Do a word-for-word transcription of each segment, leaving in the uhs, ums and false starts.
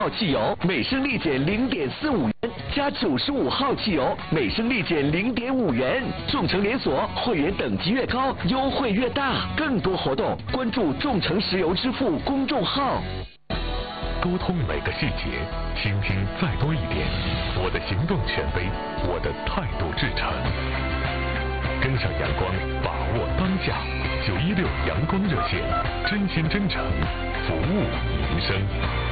号汽油每升立减零点四五元，加九十五号汽油每升立减零点五元。众诚连锁会员等级越高，优惠越大。更多活动关注众诚石油支付公众号。 沟通每个细节，倾听再多一点。我的行动权威，我的态度至诚。跟上阳光，把握当下。九一六阳光热线，真心真诚，服务民生。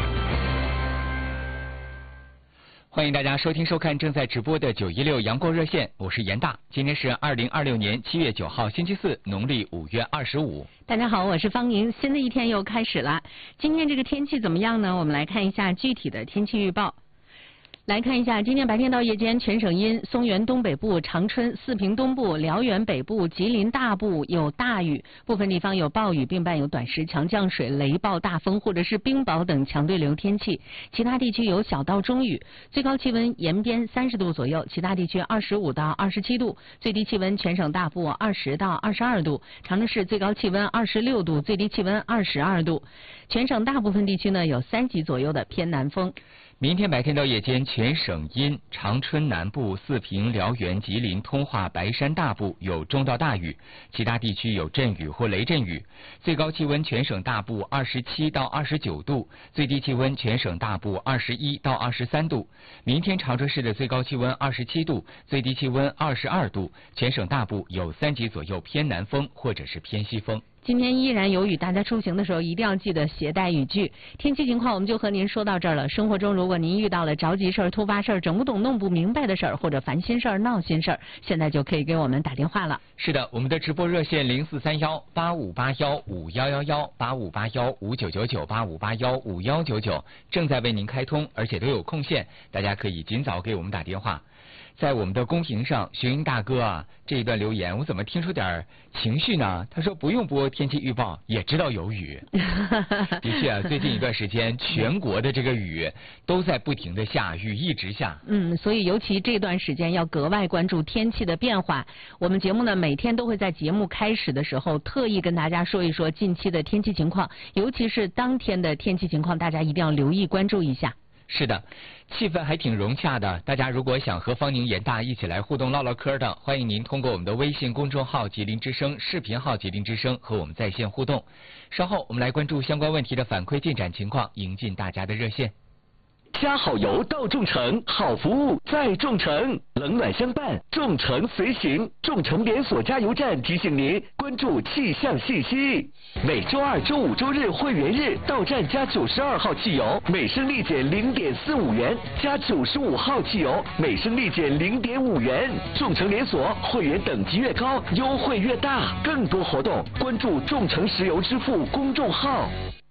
欢迎大家收听收看正在直播的九一六阳光热线，我是严大。今天是二零二六年七月九号星期四，农历五月二十五。 大家好，我是方宁。新的一天又开始了，今天这个天气怎么样呢？我们来看一下具体的天气预报。来看一下，今天白天到夜间全省阴，松原东北部、长春、四平东部、辽源北部、吉林大部有大雨，部分地方有暴雨，并伴有短时强降水、雷暴、大风或者是冰雹等强对流天气。其他地区有小到中雨，最高气温延边三十度左右，其他地区二十五到二十七度，最低气温全省大部二十到二十二度，长春市最高气温二十六度，最低气温二十二度。全省大部分地区呢有三级左右的偏南风。 明天白天到夜间全省阴，长春南部、四平、辽源、吉林、通化、白山大部有中到大雨，其他地区有阵雨或雷阵雨。最高气温全省大部二十七到二十九度，最低气温全省大部二十一到二十三度。明天长春市的最高气温二十七度，最低气温二十二度，全省大部有三级左右偏南风或者是偏西风。 今天依然有雨，大家出行的时候一定要记得携带雨具。天气情况我们就和您说到这儿了。生活中如果您遇到了着急事儿、突发事儿、整不懂、弄不明白的事儿，或者烦心事儿、闹心事儿，现在就可以给我们打电话了。 是的，我们的直播热线零四三幺八五八幺五幺幺幺八五八幺五九九九八五八幺五幺九九正在为您开通，而且都有空线，大家可以尽早给我们打电话。在我们的公屏上，徐英大哥啊，这一段留言我怎么听出点情绪呢？他说不用播天气预报也知道有雨。的确啊，最近一段时间全国的这个雨都在不停的下雨，一直下。 嗯，所以尤其这段时间要格外关注天气的变化。我们节目呢每天都会在节目开始的时候特意跟大家说一说近期的天气情况，尤其是当天的天气情况，大家一定要留意关注一下。 是的，气氛还挺融洽的。大家如果想和方宁、严大一起来互动唠唠嗑的，欢迎您通过我们的微信公众号吉林之声、视频号吉林之声和我们在线互动。稍后我们来关注相关问题的反馈进展情况，迎进大家的热线。 加好油到众诚，好服务在众诚，冷暖相伴，众诚随行。众诚连锁加油站提醒您关注气象信息。每周二、周五、周日会员日到站加九十二号汽油每升立减零点四五元，加九十五号汽油每升立减零点五元。众诚连锁会员等级越高，优惠越大。更多活动关注众诚石油支付公众号。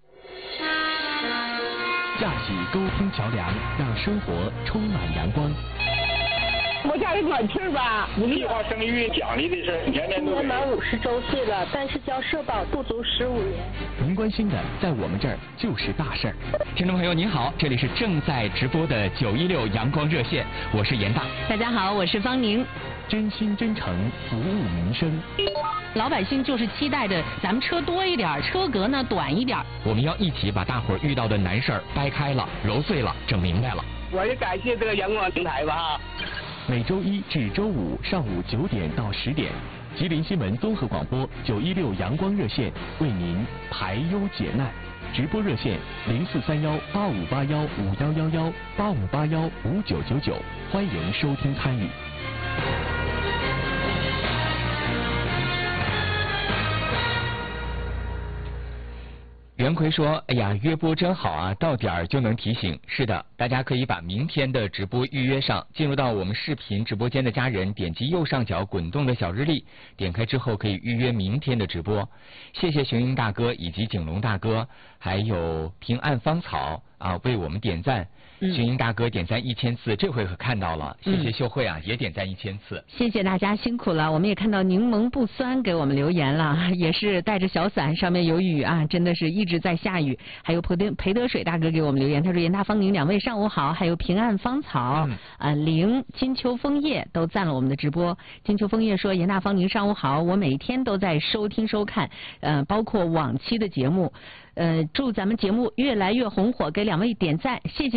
架起沟通桥梁，让生活充满阳光。 我家有暖气吧？ 计划生育奖励的事，年年都有。 我满五十周岁了，但是交社保不足十五年。 您关心的，在我们这儿就是大事儿。 听众朋友您好，这里是正在直播的九一六阳光热线，我是严大。 大家好，我是方宁。 真心真诚，服务民生。 老百姓就是期待着咱们车多一点，车格呢短一点。 我们要一起把大伙儿遇到的难事儿掰开了、揉碎了、整明白了。 我也感谢这个阳光平台吧。 每周一至周五上午九点到十点，吉林新闻综合广播九一六阳光热线为您排忧解难。直播热线零四三幺八五八幺五幺幺幺八五八幺五九九九，欢迎收听参与。 袁奎说：“哎呀，约播真好啊，到点儿就能提醒。”是的，大家可以把明天的直播预约上，进入到我们视频直播间的家人，点击右上角滚动的小日历，点开之后可以预约明天的直播。谢谢雄鹰大哥以及景龙大哥，还有平安芳草啊，为我们点赞。 嗯、 雄鹰大哥点赞一千次，这回可看到了。谢谢秀慧啊，嗯、也点赞一千次。 谢谢大家辛苦了，我们也看到柠檬不酸给我们留言了，也是带着小伞，上面有雨啊，真的是一直在下雨。还有裴德裴德水大哥给我们留言，他说严大方宁两位上午好，还有平安芳草、嗯、呃凌金秋枫叶都赞了我们的直播。金秋枫叶说严大方宁上午好，我每天都在收听收看，呃包括往期的节目。 呃，祝咱们节目越来越红火，给两位点赞，谢谢。